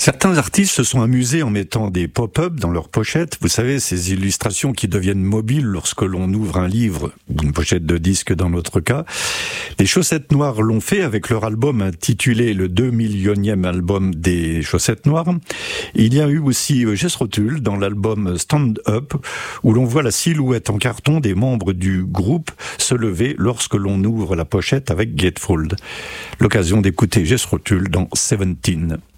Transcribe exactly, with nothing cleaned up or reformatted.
Certains artistes se sont amusés en mettant des pop-up dans leurs pochettes. Vous savez, ces illustrations qui deviennent mobiles lorsque l'on ouvre un livre, une pochette de disque dans notre cas. Les Chaussettes Noires l'ont fait avec leur album intitulé le deux millionième album des Chaussettes Noires. Il y a eu aussi Jess Rotull dans l'album Stand Up, où l'on voit la silhouette en carton des membres du groupe se lever lorsque l'on ouvre la pochette avec Gatefold. L'occasion d'écouter Jess Rotull dans Seventeen.